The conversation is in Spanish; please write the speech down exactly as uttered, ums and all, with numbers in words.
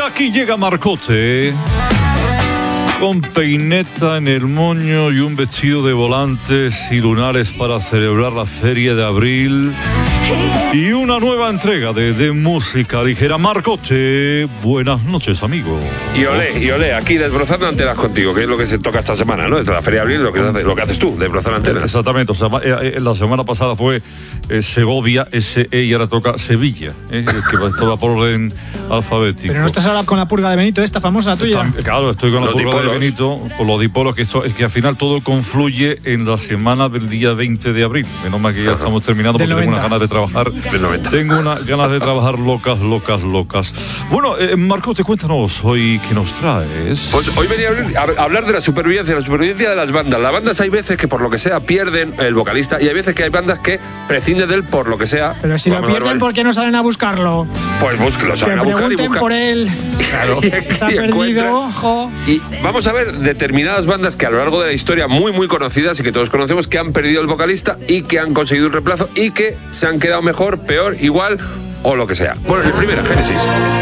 aquí llega Marcote, con peineta en el moño y un vestido de volantes y lunares para celebrar la Feria de Abril. Y una nueva entrega de, de música ligera. Marcote, buenas noches, amigo. Y olé, y olé, aquí desbrozando antenas contigo, que es lo que se toca esta semana, ¿no? Desde la Feria de Abril, lo que haces, lo que haces tú, desbrozar antenas. Exactamente, o sea, eh, eh, la semana pasada fue eh, Segovia, S E, y ahora toca Sevilla, eh, que va toda por orden alfabético. Pero no estás ahora con la purga de Benito, esta famosa tuya. Tam, claro, estoy con la los purga dipolos. de Benito, con los dipolos, que esto es que al final todo confluye en la semana del día veinte de abril. Menos mal que ya estamos terminando, porque tengo unas ganas de trabajar. Del noventa. Tengo unas ganas de trabajar locas, locas, locas. Bueno, eh, Marcote, cuéntanos hoy qué nos traes. Pues hoy venía a hablar de la supervivencia, la supervivencia de las bandas. Las bandas hay veces que por lo que sea pierden el vocalista y hay veces que hay bandas que prescinden de él por lo que sea. Pero si lo pierden, ¿por qué no salen a buscarlo? Pues búsquelo, Que salen a buscar y pregunten buscan. por él. Claro. Se ha Y perdido, encuentran. ojo. Y vamos a ver determinadas bandas que a lo largo de la historia muy muy conocidas y que todos conocemos, que han perdido el vocalista y que han conseguido un reemplazo y que se han quedado mejor, peor, igual o lo que sea. Bueno, el primero, Génesis.